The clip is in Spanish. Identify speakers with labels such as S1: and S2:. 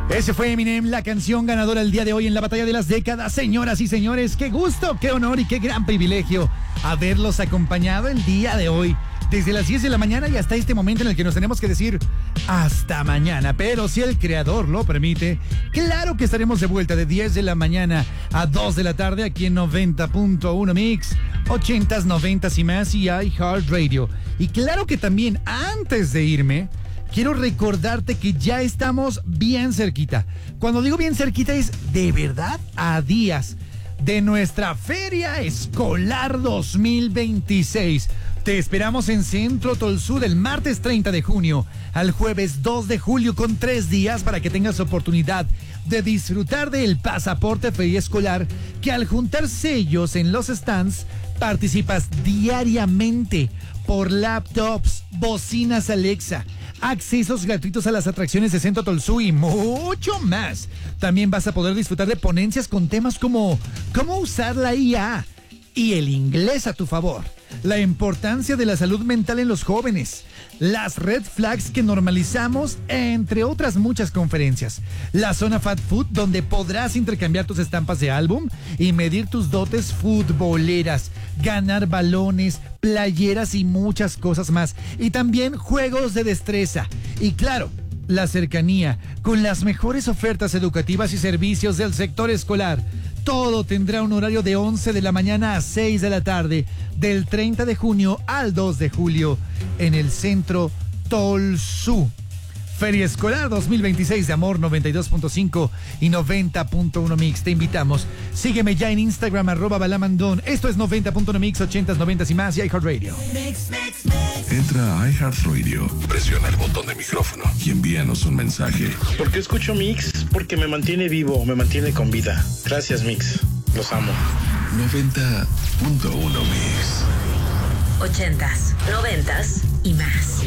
S1: Ese fue Eminem, la canción ganadora el día de hoy en la batalla de las décadas. Señoras y señores, qué gusto, qué honor y qué gran privilegio haberlos acompañado el día de hoy. Desde las 10 de la mañana y hasta este momento en el que nos tenemos que decir hasta mañana. Pero si el creador lo permite, claro que estaremos de vuelta de 10 de la mañana a 2 de la tarde aquí en 90.1 Mix, 80s, 90s y más y iHeartRadio. Y claro que también antes de irme, quiero recordarte que ya estamos bien cerquita. Cuando digo bien cerquita es de verdad a días de nuestra Feria Escolar 2026. Te esperamos en Centro Tolsú del martes 30 de junio al jueves 2 de julio con 3 días para que tengas oportunidad de disfrutar del pasaporte Feria Escolar, que al juntar sellos en los stands participas diariamente por laptops, bocinas Alexa, accesos gratuitos a las atracciones de Centro Tolsú y mucho más. También vas a poder disfrutar de ponencias con temas como cómo usar la IA y el inglés a tu favor, la importancia de la salud mental en los jóvenes, las red flags que normalizamos, entre otras muchas conferencias. La zona Fat Food, donde podrás intercambiar tus estampas de álbum y medir tus dotes futboleras, ganar balones, playeras y muchas cosas más. Y también juegos de destreza. Y claro, la cercanía con las mejores ofertas educativas y servicios del sector escolar. Todo tendrá un horario de 11 de la mañana a 6 de la tarde, del 30 de junio al 2 de julio, en el Centro Tolsú. Feria Escolar 2026 de Amor 92.5 y 90.1 Mix. Te invitamos. Sígueme ya en Instagram, @balamandón. Esto es 90.1 Mix, 80s, 90s y más y iHeartRadio.
S2: Entra a iHeartRadio, presiona el botón de micrófono y envíanos un mensaje.
S3: ¿Por qué escucho Mix? Porque me mantiene vivo, me mantiene con vida. Gracias, Mix. Los amo.
S2: 90.1 Mix.
S4: 80s, 90s y más.